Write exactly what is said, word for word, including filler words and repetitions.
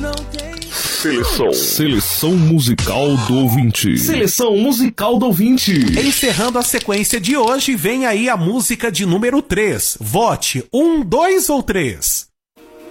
Seleção. Seleção musical do ouvinte. Seleção musical do ouvinte. Encerrando a sequência de hoje, vem aí a música de número três. Vote um, dois ou três.